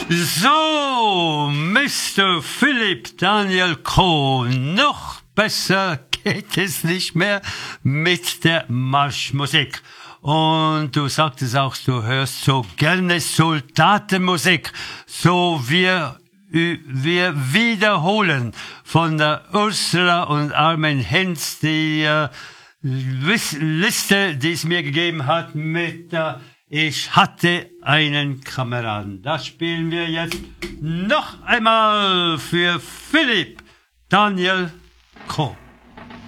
So, Mr. Philipp Daniel Krohn, noch besser geht es nicht mehr mit der Marschmusik. Und du sagtest auch, du hörst so gerne Soldatenmusik. So wir wiederholen von der Ursula und Armin Hinz die Liste, die es mir gegeben hat mit der Ich hatte einen Kameraden. Das spielen wir jetzt noch einmal für Philipp Daniel Krohn.